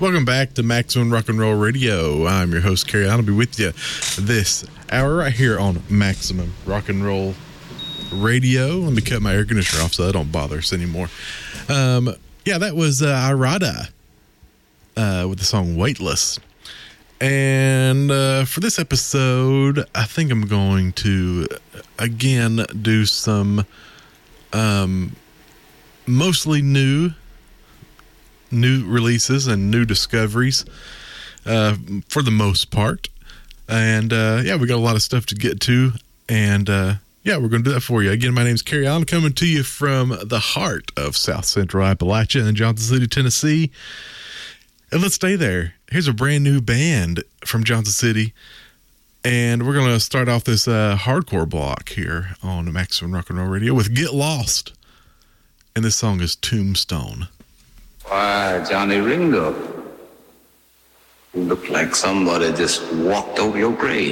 Welcome back to Maximum Rock and Roll Radio. I'm your host, Carrie. I'll be with you this hour right here on Maximum Rock and Roll Radio. Let me cut my air conditioner off so that don't bother us anymore. That was Irada with the song Weightless. And for this episode, I think I'm going to, again, do some mostly new releases and new discoveries for the most part. And we got a lot of stuff to get to. And we're going to do that for you. Again, my name's Carrie. I'm coming to you from the heart of South Central Appalachia in Johnson City, Tennessee. And let's stay there. Here's a brand new band from Johnson City. And we're going to start off this hardcore block here on Maximum Rock and Roll Radio with Get Lost. And this song is Tombstone. Why, Johnny Ringo, you look like somebody just walked over your grave.